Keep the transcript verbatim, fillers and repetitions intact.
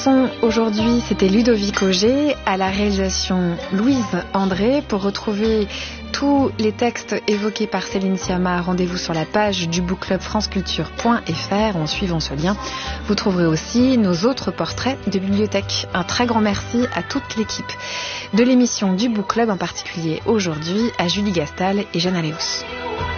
son aujourd'hui, c'était Ludovic Auger, à la réalisation Louise André. Pour retrouver tous les textes évoqués par Céline Sciamma, rendez-vous sur la page du book club franceculture point f r. En suivant ce lien, vous trouverez aussi nos autres portraits de bibliothèque. Un très grand merci à toute l'équipe de l'émission du Book Club, en particulier aujourd'hui à Julie Gastal et Jeanne Aléos.